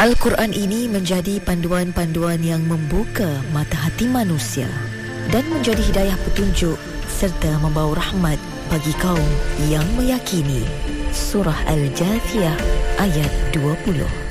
Al-Quran ini menjadi panduan-panduan yang membuka mata hati manusia dan menjadi hidayah petunjuk serta membawa rahmat bagi kaum yang meyakini. Surah Al-Jathiyah ayat 20.